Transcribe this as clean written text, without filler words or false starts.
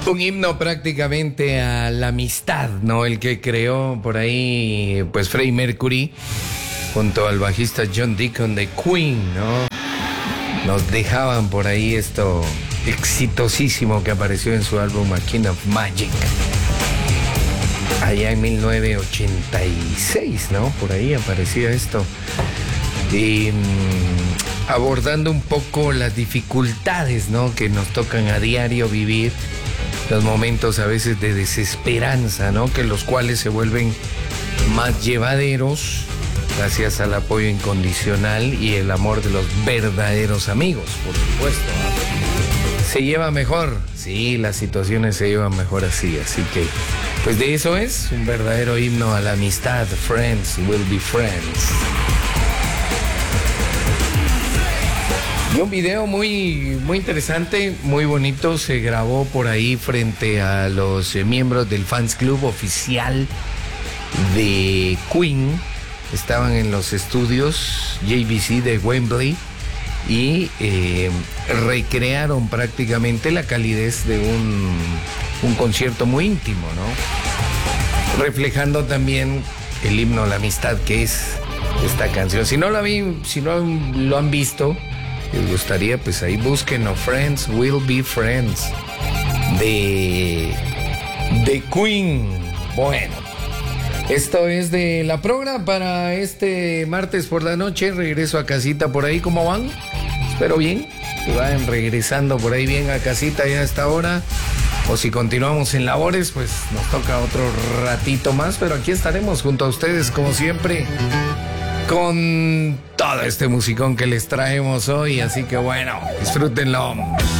Un himno prácticamente a la amistad, ¿no? El que creó por ahí, pues, Freddie Mercury, junto al bajista John Deacon de Queen, ¿no? Nos dejaban por ahí esto exitosísimo que apareció en su álbum A Kind of Magic, allá en 1986, ¿no? Por ahí aparecía esto. Y abordando un poco las dificultades, ¿no? Que nos tocan a diario vivir, los momentos a veces de desesperanza, ¿no? Que los cuales se vuelven más llevaderos gracias al apoyo incondicional y el amor de los verdaderos amigos, por supuesto, ¿no? ¿Se lleva mejor? Sí, las situaciones se llevan mejor así que, pues de eso es un verdadero himno a la amistad. Friends will be friends. Y un video muy interesante, muy bonito, se grabó por ahí frente a los miembros del Fans Club oficial de Queen. Estaban en los estudios JVC de Wembley y recrearon prácticamente la calidez de un concierto muy íntimo, ¿no? Reflejando también el himno a la amistad que es esta canción. Si no lo han visto, les gustaría, pues ahí búsquenlo. Friends will be friends de Queen. Bueno, esto es de la progra para este martes por la noche. Regreso a casita por ahí. ¿Cómo van? Espero bien, que vayan regresando por ahí bien a casita ya a esta hora. O si continuamos en labores, pues nos toca otro ratito más. Pero aquí estaremos junto a ustedes como siempre, con todo este musicón que les traemos hoy. Así que bueno, disfrútenlo.